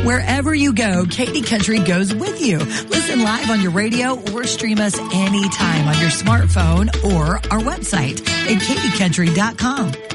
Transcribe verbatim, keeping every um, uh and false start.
Wherever you go, Katy Country goes with you. Listen live on your radio or stream us anytime on your smartphone or our website at katy country dot com.